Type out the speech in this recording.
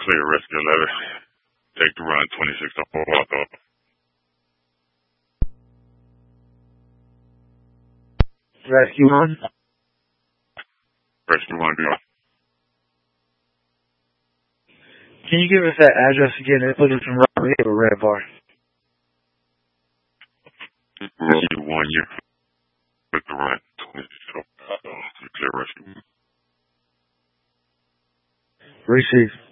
Clear rescue 11. Take the run 26 up. Walk up. Rescue 1. Rescue 1, go. Can you give us that address again? It put us in robbery of a red bar. Rescue 1, you. Take the run 26 up. Clear rescue. Receive.